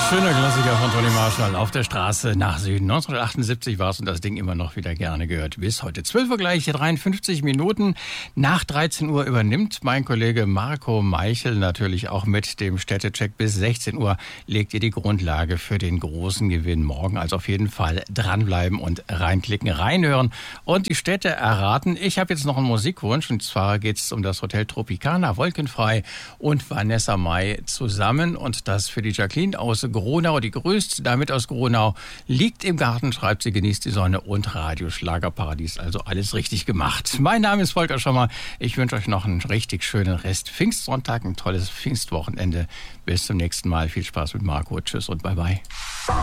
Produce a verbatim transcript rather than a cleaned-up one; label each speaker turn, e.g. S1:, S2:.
S1: Schöner Klassiker von Toni Marshall, Auf der Straße nach Süden. neunzehnhundertachtundsiebzig war es und das Ding immer noch wieder gerne gehört. Bis heute zwölf Uhr gleich, dreiundfünfzig Minuten. Nach dreizehn Uhr übernimmt mein Kollege Marco Meichel natürlich auch mit dem Städtecheck. Bis sechzehn Uhr legt ihr die Grundlage für den großen Gewinn morgen. Also auf jeden Fall dranbleiben und reinklicken, reinhören und die Städte erraten. Ich habe jetzt noch einen Musikwunsch und zwar geht es um das Hotel Tropicana, Wolkenfrei und Vanessa Mai zusammen und das für die Jacqueline aus Gronau, die grüßt damit aus Gronau, liegt im Garten, schreibt sie, genießt die Sonne und Radioschlagerparadies, also alles richtig gemacht. Mein Name ist Volker Schommer, ich wünsche euch noch einen richtig schönen Rest Pfingstsonntag, ein tolles Pfingstwochenende. Bis zum nächsten Mal, viel Spaß mit Marco, tschüss und bye bye.